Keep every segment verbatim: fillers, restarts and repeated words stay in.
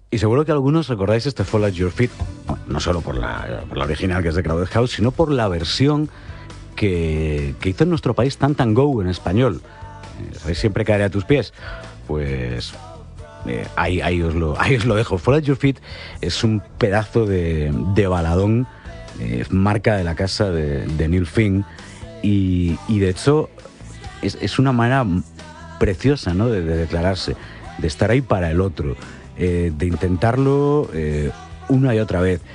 Y seguro que algunos recordáis este Fall at Your Feet, no solo por la, por la original, que es de Crowded House, sino por la versión que, que hizo en nuestro país Tan Go en español. ¿Sabéis? Siempre caeré a tus pies. Pues eh, ahí, ahí, os lo, ahí os lo dejo. Fall at Your Feet es un pedazo de, de baladón, eh, marca de la casa de, de Neil Finn, y, y de hecho es, es una manera preciosa, ¿no?, de, de declararse, de estar ahí para el otro, eh, de intentarlo eh, una y otra vez.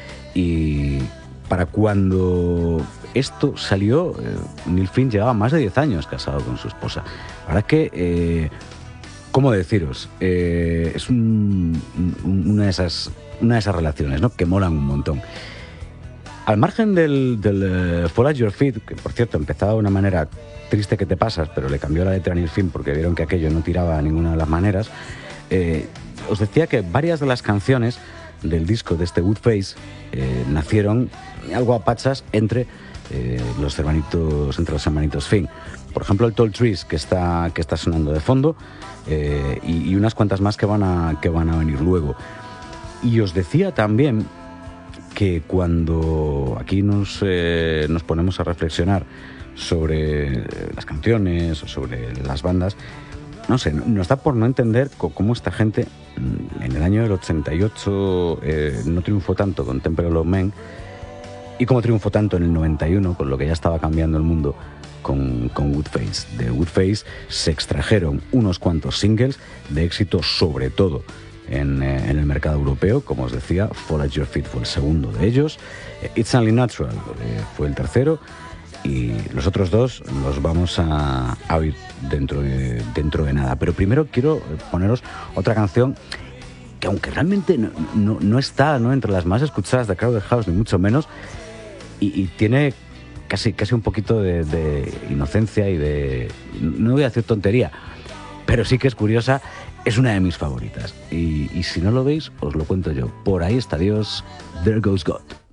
Y para cuando esto salió, eh, Neil Finn llevaba más de diez años casado con su esposa. La verdad es que, eh, ¿cómo deciros? Eh, es un, un, una, de esas, una de esas relaciones, ¿no?, que molan un montón. Al margen del, del uh, Fall at Your Feet, que por cierto empezaba de una manera triste que te pasas, pero le cambió la letra a Neil Finn porque vieron que aquello no tiraba a ninguna de las maneras, eh, os decía que varias de las canciones del disco de este Woodface eh, nacieron algo a pachas entre, eh, los hermanitos, entre los hermanitos Finn. Por ejemplo, el Tall Trees, que está, que está sonando de fondo, eh, y, y unas cuantas más que van, a, que van a venir luego. Y os decía también que cuando aquí nos, eh, nos ponemos a reflexionar sobre las canciones o sobre las bandas, no sé, nos da por no entender cómo esta gente en el año del ochenta y ocho eh, no triunfó tanto con Temple of Men, y cómo triunfó tanto en el noventa y uno, con lo que ya estaba cambiando el mundo con, con Woodface. De Woodface se extrajeron unos cuantos singles de éxito, sobre todo en, eh, en el mercado europeo. Como os decía, Fall at Your Feet fue el segundo de ellos, It's Only Natural eh, fue el tercero, y los otros dos los vamos a, a oír dentro de, dentro de nada. Pero primero quiero poneros otra canción que, aunque realmente no, no, no está, ¿no?, entre las más escuchadas de Crowded House, ni mucho menos, y, y tiene casi, casi un poquito de, de inocencia y de, no voy a decir tontería, pero sí que es curiosa, es una de mis favoritas. Y, y si no lo veis, os lo cuento yo. Por ahí está Dios, There Goes God.